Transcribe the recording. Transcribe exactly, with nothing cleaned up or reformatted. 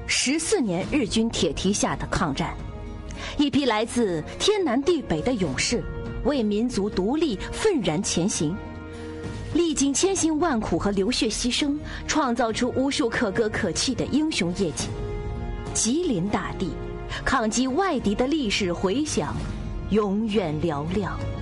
十四年日军铁蹄下的抗战，一批来自天南地北的勇士为民族独立愤然前行，历经千辛万苦和流血牺牲，创造出无数可歌可泣的英雄业绩。吉林大地抗击外敌的历史回响永远嘹亮。